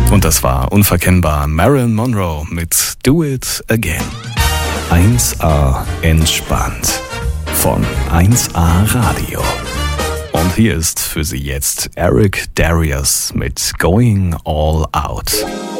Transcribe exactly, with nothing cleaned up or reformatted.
Und das war unverkennbar Marilyn Monroe mit Do It Again. eins A entspannt von eins A Radio. Und hier ist für Sie jetzt Eric Darius mit Going All Out.